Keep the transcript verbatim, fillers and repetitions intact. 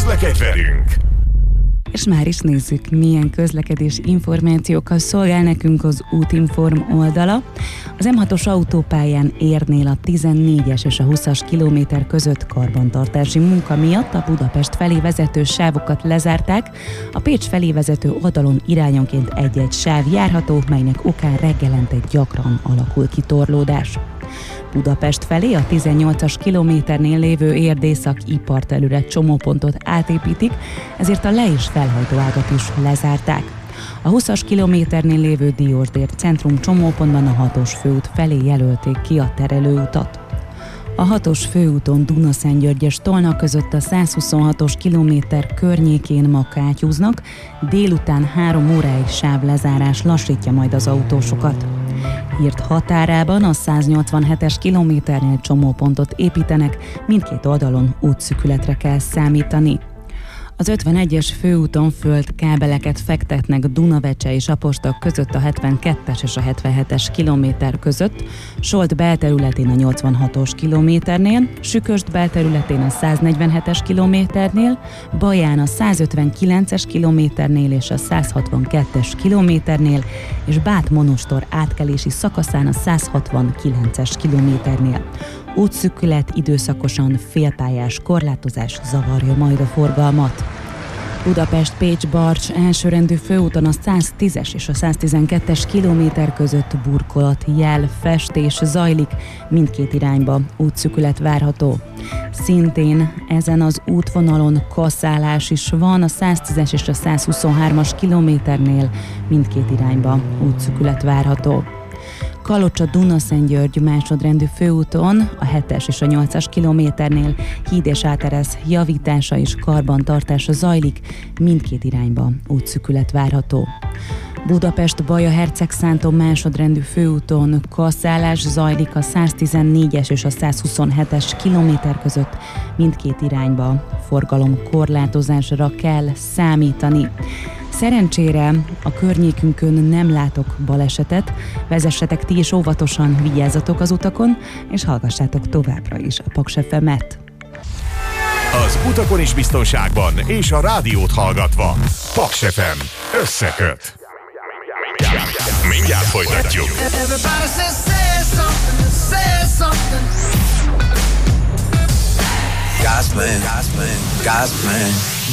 Közlekedj velünk! És már is nézzük, milyen közlekedés információkkal szolgál nekünk az Útinform oldala. Az M hatos autópályán Érnél a tizennégyes és a húszas kilométer között karbantartási munka miatt a Budapest felé vezető sávokat lezárták. A Pécs felé vezető oldalon irányonként egy-egy sáv járható, melynek okán reggelente gyakran alakul ki torlódás. Budapest felé a tizennyolcas kilométernél lévő Érdészak iparterület csomópontot átépítik, ezért a le- és felhajtó ágat is lezárták. A húszas kilométernél lévő Diósdér centrum csomópontban a hatos főút felé jelölték ki a terelőutat. A hatos főúton Dunaszentgyörgy és Tolna között a százhuszonhatos kilométer környékén ma kátyúznak, délután három óráig sávlezárás lassítja majd az autósokat. Hírt határában a száznyolcvanhetes kilométernél csomópontot építenek, mindkét oldalon útszűkületre kell számítani. Az ötvenegyes főúton földkábeleket fektetnek Dunavecse és Apostok között a hetvenkettes és a hetvenhetes kilométer között, Solt belterületén a nyolcvanhatos kilométernél, Süköst belterületén a száznegyvenhetes kilométernél, Baján a százötvenkilences kilométernél és a százhatvankettes kilométernél, és Bát-Monostor átkelési szakaszán a százhatvankilences kilométernél. Útszűkület, időszakosan félpályás korlátozás zavarja majd a forgalmat. Budapest-Pécs-Barcs elsőrendű főúton a száztízes és a száztizenkettes kilométer között burkolat jel festés zajlik, mindkét irányba útszűkület várható. Szintén ezen az útvonalon kaszálás is van, a száztízes és a százhuszonhármas kilométernél mindkét irányba útszűkület várható. Kalocsa-Dunaszentgyörgy másodrendű főúton a hetes és a nyolcas kilométernél híd és áteresz javítása és karbantartása zajlik, mindkét irányba útszűkület várható. Budapest-Baja Hercegszántó másodrendű főúton kaszálás zajlik a száztizennégyes és a százhuszonhetes kilométer között, mindkét irányba forgalom korlátozásra kell számítani. Szerencsére a környékünkön nem látok balesetet, vezessetek ti is óvatosan, vigyázzatok az utakon, és hallgassátok továbbra is a Paks ef emet. Az utakon is biztonságban, és a rádiót hallgatva. Paks ef em összeköt. Mindjárt folytatjuk. God's plan, God's plan, God's plan.